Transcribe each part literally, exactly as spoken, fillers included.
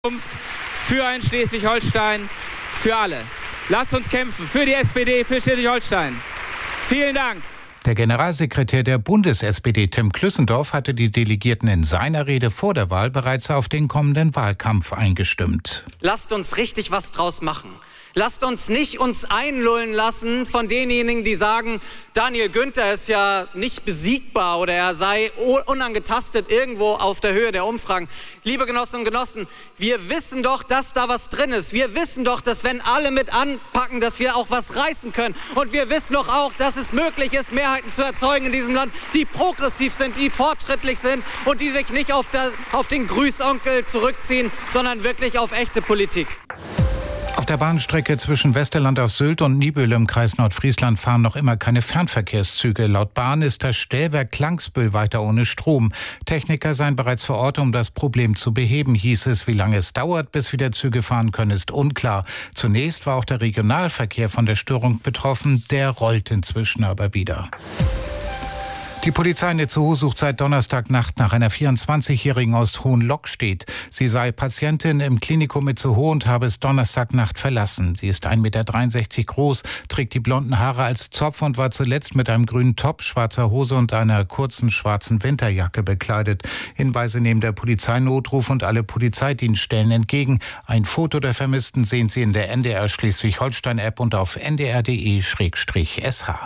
Für ein Schleswig-Holstein, für alle. Lasst uns kämpfen, für die S P D, für Schleswig-Holstein. Vielen Dank. Der Generalsekretär der Bundes-S P D, Tim Klüssendorf, hatte die Delegierten in seiner Rede vor der Wahl bereits auf den kommenden Wahlkampf eingestimmt. Lasst uns richtig was draus machen. Lasst uns nicht uns einlullen lassen von denjenigen, die sagen, Daniel Günther ist ja nicht besiegbar oder er sei unangetastet irgendwo auf der Höhe der Umfragen. Liebe Genossinnen und Genossen, wir wissen doch, dass da was drin ist. Wir wissen doch, dass wenn alle mit anpacken, dass wir auch was reißen können. Und wir wissen doch auch, dass es möglich ist, Mehrheiten zu erzeugen in diesem Land, die progressiv sind, die fortschrittlich sind und die sich nicht auf, der, auf den Grüßonkel zurückziehen, sondern wirklich auf echte Politik. Auf der Bahnstrecke zwischen Westerland auf Sylt und Niebüll im Kreis Nordfriesland fahren noch immer keine Fernverkehrszüge. Laut Bahn ist das Stellwerk Klangsbüll weiter ohne Strom. Techniker seien bereits vor Ort, um das Problem zu beheben, hieß es. Wie lange es dauert, bis wieder Züge fahren können, ist unklar. Zunächst war auch der Regionalverkehr von der Störung betroffen. Der rollt inzwischen aber wieder. Die Polizei in Itzehoe sucht seit Donnerstagnacht nach einer vierundzwanzigjährigen aus Hohenlockstedt. Sie sei Patientin im Klinikum Itzehoe und habe es Donnerstagnacht verlassen. Sie ist ein Meter dreiundsechzig groß, trägt die blonden Haare als Zopf und war zuletzt mit einem grünen Top, schwarzer Hose und einer kurzen schwarzen Winterjacke bekleidet. Hinweise nehmen der Polizeinotruf und alle Polizeidienststellen entgegen. Ein Foto der Vermissten sehen Sie in der N D R Schleswig-Holstein-App und auf n d r punkt d e slash s h.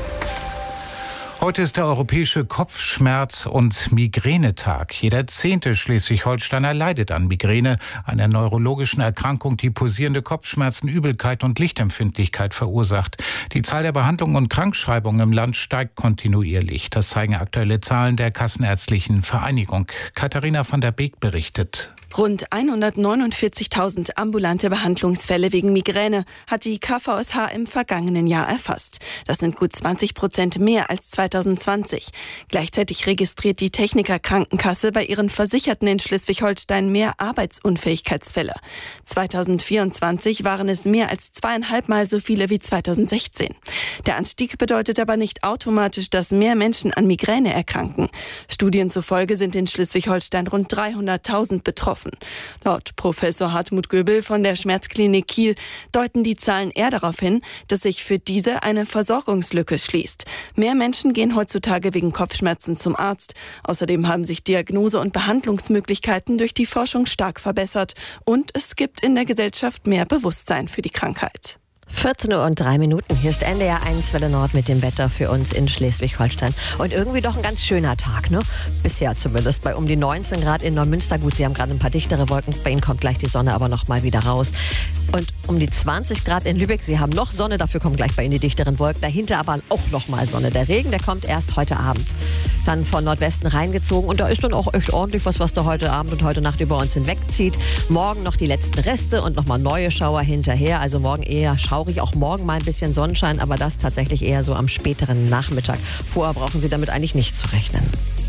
Heute ist der europäische Kopfschmerz- und Migränetag. Jeder zehnte Schleswig-Holsteiner leidet an Migräne, einer neurologischen Erkrankung, die pulsierende Kopfschmerzen, Übelkeit und Lichtempfindlichkeit verursacht. Die Zahl der Behandlungen und Krankschreibungen im Land steigt kontinuierlich. Das zeigen aktuelle Zahlen der Kassenärztlichen Vereinigung. Katharina van der Beek berichtet. Rund hundertneunundvierzigtausend ambulante Behandlungsfälle wegen Migräne hat die K V S H im vergangenen Jahr erfasst. Das sind gut zwanzig Prozent mehr als zweitausendzwanzig. Gleichzeitig registriert die Techniker Krankenkasse bei ihren Versicherten in Schleswig-Holstein mehr Arbeitsunfähigkeitsfälle. zweitausendvierundzwanzig waren es mehr als zweieinhalb Mal so viele wie zweitausendsechzehn. Der Anstieg bedeutet aber nicht automatisch, dass mehr Menschen an Migräne erkranken. Studien zufolge sind in Schleswig-Holstein rund dreihunderttausend betroffen. Laut Professor Hartmut Göbel von der Schmerzklinik Kiel deuten die Zahlen eher darauf hin, dass sich für diese eine Versorgungslücke schließt. Mehr Menschen gehen heutzutage wegen Kopfschmerzen zum Arzt. Außerdem haben sich Diagnose- und Behandlungsmöglichkeiten durch die Forschung stark verbessert. Und es gibt in der Gesellschaft mehr Bewusstsein für die Krankheit. vierzehn Uhr und drei Minuten. Hier ist N D R eins Welle Nord mit dem Wetter für uns in Schleswig-Holstein. Und irgendwie doch ein ganz schöner Tag, ne? Bisher zumindest. Bei um die neunzehn Grad in Neumünster. Gut, Sie haben gerade ein paar dichtere Wolken. Bei Ihnen kommt gleich die Sonne aber noch mal wieder raus. Und um die zwanzig Grad in Lübeck. Sie haben noch Sonne, dafür kommen gleich bei Ihnen die dichteren Wolken. Dahinter aber auch noch mal Sonne. Der Regen, der kommt erst heute Abend. Dann von Nordwesten reingezogen. Und da ist dann auch echt ordentlich was, was da heute Abend und heute Nacht über uns hinwegzieht. Morgen noch die letzten Reste und noch mal neue Schauer hinterher. Also morgen eher schaurig. Auch morgen mal ein bisschen Sonnenschein, aber das tatsächlich eher so am späteren Nachmittag. Vorher brauchen Sie damit eigentlich nicht zu rechnen.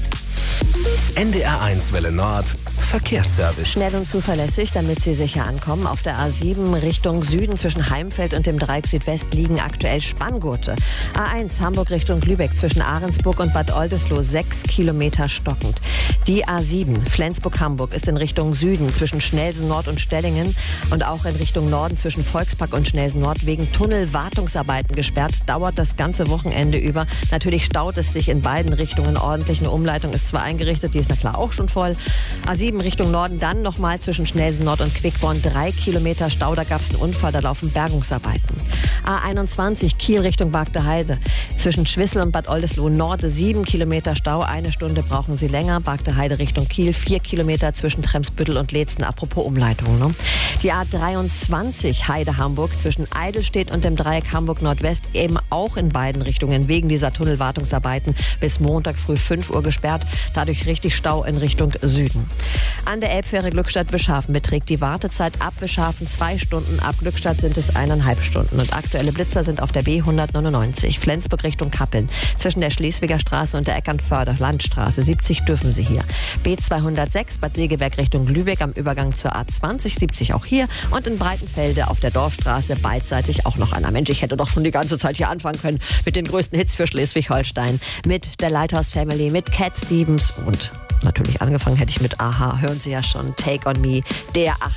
N D R eins Welle Nord Verkehrsservice. Schnell und zuverlässig, damit Sie sicher ankommen. Auf der A sieben Richtung Süden zwischen Heimfeld und dem Dreieck Südwest liegen aktuell Spanngurte. A eins Hamburg Richtung Lübeck zwischen Ahrensburg und Bad Oldesloe sechs Kilometer stockend. Die A sieben Flensburg-Hamburg ist in Richtung Süden zwischen Schnelsen Nord und Stellingen und auch in Richtung Norden zwischen Volkspark und Schnelsen Nord wegen Tunnelwartungsarbeiten gesperrt. Dauert das ganze Wochenende über. Natürlich staut es sich in beiden Richtungen ordentlich. Eine Umleitung ist zwar eingerichtet, die ist na klar auch schon voll. A sieben Richtung Norden dann nochmal zwischen Schnelsen Nord und Quickborn drei Kilometer Stau. Da gab es einen Unfall, da laufen Bergungsarbeiten. A einundzwanzig Kiel Richtung Bargteheide. Zwischen Schwissel und Bad Oldesloe Nord sieben Kilometer Stau. Eine Stunde brauchen Sie länger. Bargteheide Richtung Kiel vier Kilometer zwischen Tremsbüttel und Leetzen. Apropos Umleitung. Ne? Die A dreiundzwanzig Heide Hamburg zwischen Eidelstedt und dem Dreieck Hamburg Nordwest eben auch in beiden Richtungen wegen dieser Tunnelwartungsarbeiten bis Montag früh fünf Uhr gesperrt. Dadurch richtig Stau in Richtung Süden. An der Elbfähre Glückstadt-Wischhafen beträgt die Wartezeit ab Wischhafen zwei Stunden, ab Glückstadt sind es eineinhalb Stunden. Und aktuelle Blitzer sind auf der B hundertneunundneunzig, Flensburg Richtung Kappeln. Zwischen der Schleswiger Straße und der Eckernförder Landstraße siebzig dürfen Sie hier. B zweihundertsechs Bad Segeberg Richtung Lübeck am Übergang zur A zwanzig, siebzig auch hier. Und in Breitenfelde auf der Dorfstraße beidseitig auch noch einer. Mensch, ich hätte doch schon die ganze Zeit hier anfangen können mit den größten Hits für Schleswig-Holstein. Mit der Lighthouse Family, mit Cat Stevens und natürlich angefangen hätte ich mit Aha, hören Sie ja schon, Take on Me, der